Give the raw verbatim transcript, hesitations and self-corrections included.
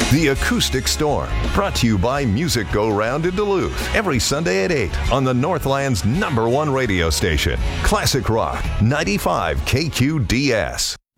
The Acoustic Storm, brought to you by Music Go Round in Duluth, every Sunday at eight on the Northland's number one radio station, Classic Rock, ninety-five K Q D S.